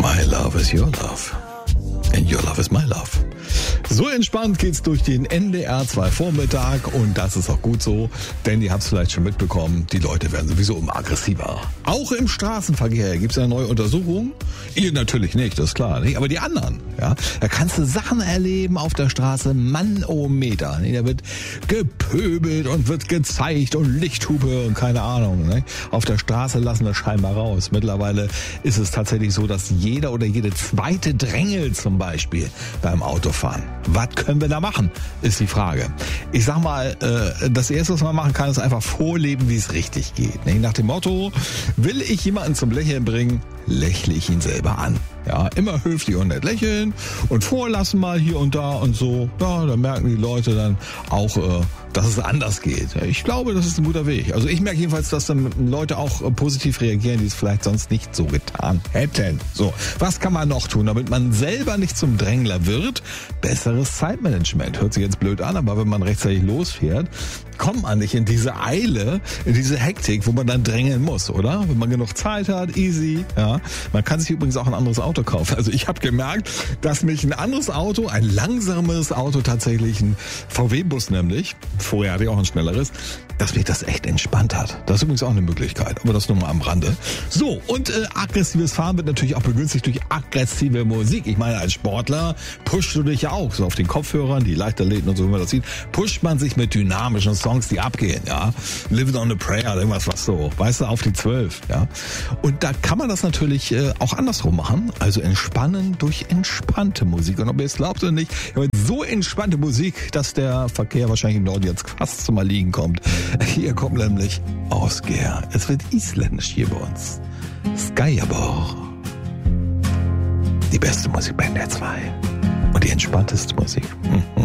My love is your love. And your love is my love. So entspannt geht's durch den NDR 2 Vormittag und das ist auch gut so, denn ihr habt es vielleicht schon mitbekommen, die Leute werden sowieso immer aggressiver. Auch im Straßenverkehr gibt's ja neue Untersuchungen. Ihr natürlich nicht, das ist klar, nicht? Aber die anderen, ja, da kannst du Sachen erleben auf der Straße, Manometer. Nicht? Da wird gepöbelt und wird gezeigt und Lichthupe und keine Ahnung. Nicht? Auf der Straße lassen wir scheinbar raus. Mittlerweile ist es tatsächlich so, dass jeder oder jede zweite drängelt zum Beispiel beim Autofahren. Was können wir da machen, ist die Frage. Ich sag mal, das Erste, was man machen kann, ist einfach vorleben, wie es richtig geht. Nach dem Motto, will ich jemanden zum Lächeln bringen, lächle ich ihn selber an. Ja, immer höflich und nett lächeln und vorlassen mal hier und da und so. Ja, dann merken die Leute dann auch, dass es anders geht. Ich glaube, das ist ein guter Weg. Also ich merke jedenfalls, dass dann Leute auch positiv reagieren, die es vielleicht sonst nicht so getan hätten. So, was kann man noch tun, damit man selber nicht zum Drängler wird? Besseres Zeitmanagement. Hört sich jetzt blöd an, aber wenn man rechtzeitig losfährt, kommt man nicht in diese Eile, in diese Hektik, wo man dann drängeln muss, oder? Wenn man genug Zeit hat, easy. Ja, man kann sich übrigens auch ein anderes Auto kaufen. Also ich habe gemerkt, dass mich ein anderes Auto, ein langsameres Auto tatsächlich, ein VW-Bus nämlich, vorher hatte ich auch ein schnelleres, dass mich das echt entspannt hat. Das ist übrigens auch eine Möglichkeit, aber das nur mal am Rande. So, und aggressives Fahren wird natürlich auch begünstigt durch aggressive Musik. Ich meine, als Sportler pusht du dich ja auch, so auf den Kopfhörern, die Leichtathleten und so, wie man das sieht, pusht man sich mit dynamischen Songs, die abgehen, ja. Living on a Prayer, irgendwas was so, weißt du, auf die 12, ja. Und da kann man das natürlich auch andersrum machen, also entspannen durch entspannte Musik. Und ob ihr es glaubt oder nicht, so entspannte Musik, dass der Verkehr wahrscheinlich im Norden jetzt fast zum Erliegen kommt. Hier kommt nämlich Ausgeher. Es wird isländisch hier bei uns. Skajabor. Die beste Musikband der 2. Und die entspannteste Musik.